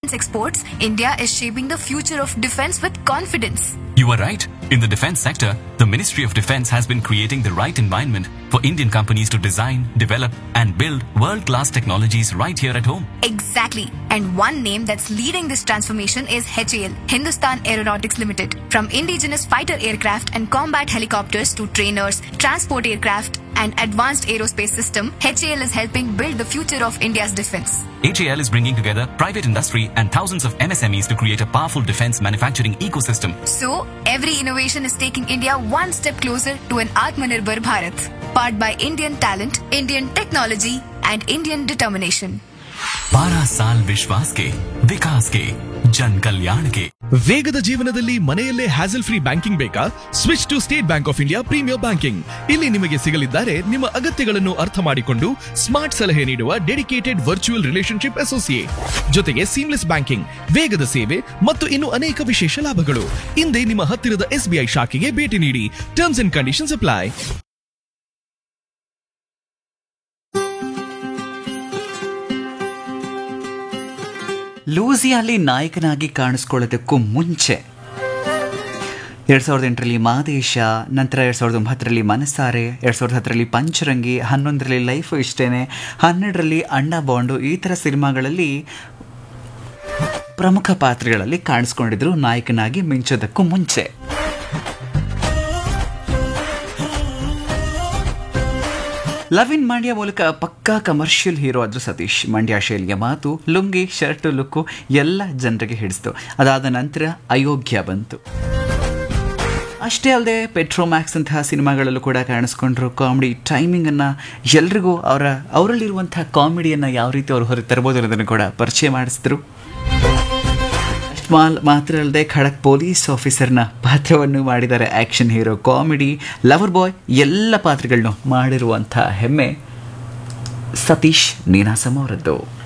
defense exports, India is shaping the future of defense with confidence. You are right. In the defense sector, the Ministry of Defense has been creating the right environment for Indian companies to design, develop, and build world-class technologies right here at home. Exactly. And one name that's leading this transformation is HAL, Hindustan Aeronautics Limited. From indigenous fighter aircraft and combat helicopters to trainers, transport aircraft, and advanced aerospace system, HAL is helping build the future of India's defense. HAL is bringing together private industry and thousands of MSMEs to create a powerful defense manufacturing ecosystem. So, every innovation is taking India one step closer to an Atmanirbhar Bharat, powered by Indian talent, Indian technology, and Indian determination. 12 साल विश्वास के, विकास के, जन कल्याण के. ವೇಗದ ಜೀವನದಲ್ಲಿ ಮನೆಯಲ್ಲೇ hassle free banking ಬೇಕಾ? Switch to state bank of India premier banking. ಇಲ್ಲಿ ನಿಮಗೆ ಸಿಗಲಿದ್ದಾರೆ ನಿಮ್ಮ ಅಗತ್ಯಗಳನ್ನು ಅರ್ಥ ಮಾಡಿಕೊಂಡು ಸ್ಮಾರ್ಟ್ ಸಲಹೆ ನೀಡುವ ಡೆಡಿಕೇಟೆಡ್ ವರ್ಚುವಲ್ ರಿಲೇಶನ್ಶಿಪ್ ಅಸೋಸಿಯೇಟ್, ಜೊತೆಗೆ ಸೀಮ್ಲೆಸ್ ಬ್ಯಾಂಕಿಂಗ್, ವೇಗದ ಸೇವೆ ಮತ್ತು ಇನ್ನು ಅನೇಕ ವಿಶೇಷ ಲಾಭಗಳು. ಇಂದೇ ನಿಮ್ಮ ಹತ್ತಿರದ SBI ಶಾಖೆಗೆ ಭೇಟಿ ನೀಡಿ. Terms and conditions apply. ಲೂಸಿಯಲ್ಲಿ ನಾಯಕನಾಗಿ ಕಾಣಿಸ್ಕೊಳ್ಳೋದಕ್ಕೂ ಮುಂಚೆ 2008ರಲ್ಲಿ ಮಾದೇಶ, ನಂತರ 2009ರಲ್ಲಿ ಮನಸಾರೆ, 2010ರಲ್ಲಿ ಪಂಚರಂಗಿ, 2011ರಲ್ಲಿ ಲೈಫ್ ಇಷ್ಟೇನೆ, 2012ರಲ್ಲಿ ಅಣ್ಣ ಬಾಂಡು, ಈ ಥರ ಸಿನಿಮಾಗಳಲ್ಲಿ ಪ್ರಮುಖ ಪಾತ್ರಗಳಲ್ಲಿ ಕಾಣಿಸ್ಕೊಂಡಿದ್ರು ನಾಯಕನಾಗಿ ಮಿಂಚೋದಕ್ಕೂ ಮುಂಚೆ. ಲವ್ ಇನ್ ಮಂಡ್ಯ ಮೂಲಕ ಪಕ್ಕಾ ಕಮರ್ಷಿಯಲ್ ಹೀರೋ ಆದ್ರು ಸತೀಶ್. ಮಂಡ್ಯ ಶೈಲಿಯ ಮಾತು, ಲುಂಗಿ, ಶರ್ಟು, ಲುಕ್ಕು ಎಲ್ಲ ಜನರಿಗೆ ಹಿಡಿಸ್ತು. ಅದಾದ ನಂತರ ಅಯೋಗ್ಯ ಬಂತು. ಅಷ್ಟೇ ಅಲ್ಲದೆ ಪೆಟ್ರೋಮ್ಯಾಕ್ಸ್ ಅಂತಹ ಸಿನಿಮಾಗಳಲ್ಲೂ ಕೂಡ ಕಾಣಿಸ್ಕೊಂಡ್ರು. ಕಾಮಿಡಿ ಟೈಮಿಂಗನ್ನು ಎಲ್ರಿಗೂ ಅವರಲ್ಲಿರುವಂಥ ಕಾಮಿಡಿಯನ್ನು ಯಾವ ರೀತಿ ಅವರು ಹೊರಗೆ ತರ್ಬೋದು ಅನ್ನೋದನ್ನು ಕೂಡ ಪರಿಚಯ ಮಾಡಿಸಿದ್ರು. ಮಾತ್ರ ಅಲ್ಲದೆ ಖಡಕ್ ಪೊಲೀಸ್ ಆಫೀಸರ್ನ ಪಾತ್ರವನ್ನು ಮಾಡಿದ್ದಾರೆ. Action hero, comedy, lover boy ಎಲ್ಲ ಪಾತ್ರಗಳನ್ನು ಮಾಡಿರುವಂಥ ಹೆಮ್ಮೆ ಸತೀಶ್ ನೀನಾಸಂ ಅವರದ್ದು.